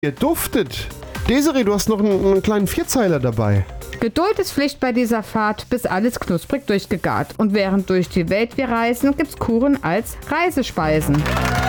Ihr duftet. Desiree, du hast noch einen kleinen Vierzeiler dabei. Geduld ist Pflicht bei dieser Fahrt, bis alles knusprig durchgegart. Und während durch die Welt wir reisen, gibt's Kuchen als Reisespeisen.